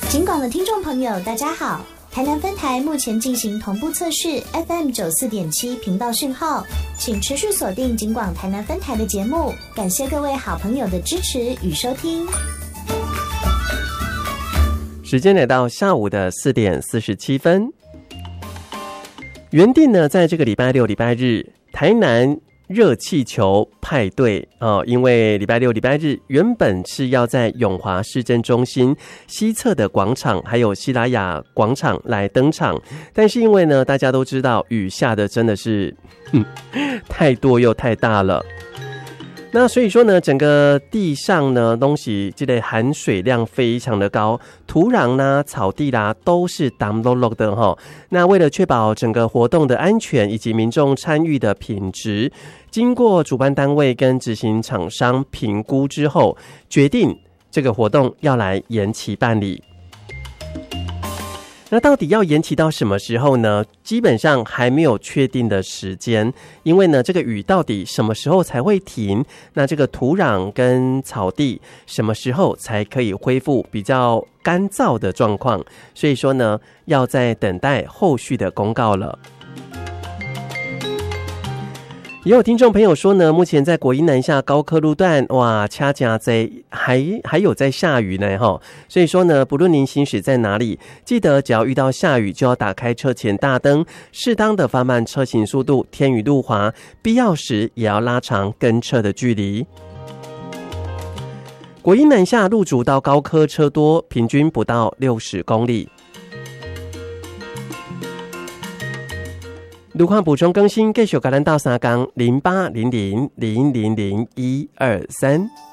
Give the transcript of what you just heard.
警广的听众朋友大家好，台南分台目前进行同步测试 FM 94.7频道讯号，请持续锁定警广台南分台的节目，感谢各位好朋友的支持与收听。 时间来到下午的4点47分，原定呢在这个礼拜六礼拜日台南热气球派对因为礼拜六礼拜日原本是要在永华市政中心西侧的广场还有西拉雅广场来登场，但是因为呢大家都知道雨下的真的是太多又太大了，那所以说呢整个地上呢东西这类含水量非常的高，土壤啦草地啦都是湿漉漉的齁。那为了确保整个活动的安全以及民众参与的品质，经过主办单位跟执行厂商评估之后，决定这个活动要来延期办理。那到底要延期到什么时候呢？基本上还没有确定的时间，因为呢这个雨到底什么时候才会停，那这个土壤跟草地什么时候才可以恢复比较干燥的状况，所以说呢要再等待后续的公告了。也有听众朋友说呢，目前在国一南下高科路段，哇，掐夹在还有在下雨呢齁，所以说呢，不论您行驶在哪里，记得只要遇到下雨，就要打开车前大灯，适当的放慢车行速度，天雨路滑，必要时也要拉长跟车的距离。国一南下路竹到高科车多，平均不到60公里。路况补充更新，继续跟咱到三工0800000123。